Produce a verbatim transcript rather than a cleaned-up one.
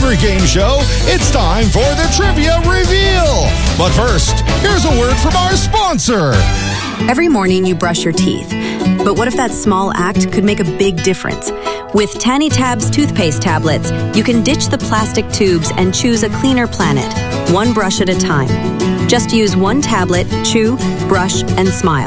favorite game show, it's time for the Trivia Reveal. But first, here's a word from our sponsor. Every morning you brush your teeth. But what if that small act could make a big difference? With Tanny Tabs toothpaste tablets, you can ditch the plastic tubes and choose a cleaner planet, one brush at a time. Just use one tablet, chew, brush, and smile.